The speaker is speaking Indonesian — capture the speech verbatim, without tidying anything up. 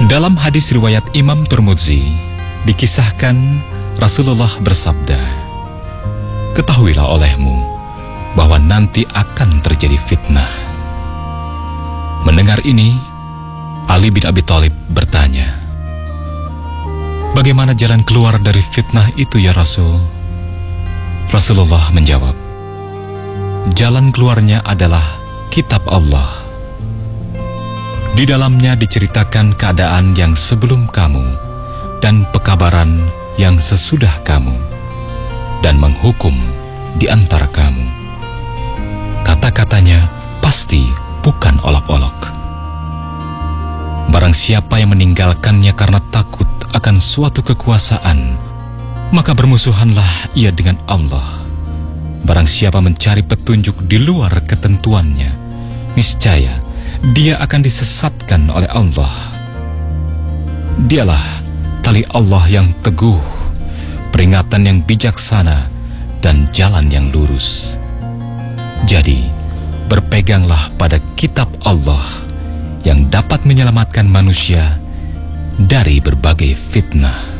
Dalam hadis riwayat Imam Tirmidzi, dikisahkan Rasulullah bersabda, "Ketahuilah olehmu bahwa nanti akan terjadi fitnah." Mendengar ini, Ali bin Abi Thalib bertanya, "Bagaimana jalan keluar dari fitnah itu ya Rasul?" Rasulullah menjawab, "Jalan keluarnya adalah kitab Allah. Di dalamnya diceritakan keadaan yang sebelum kamu dan pekabaran yang sesudah kamu, dan menghukum di antara kamu. Kata-katanya pasti bukan olok-olok. Barang siapa yang meninggalkannya karena takut akan suatu kekuasaan, maka bermusuhanlah ia dengan Allah. Barang siapa mencari petunjuk di luar ketentuannya, niscaya dia akan disesatkan oleh Allah. Dialah tali Allah yang teguh, peringatan yang bijaksana, dan jalan yang lurus. Jadi, berpeganglah pada kitab Allah yang dapat menyelamatkan manusia dari berbagai fitnah."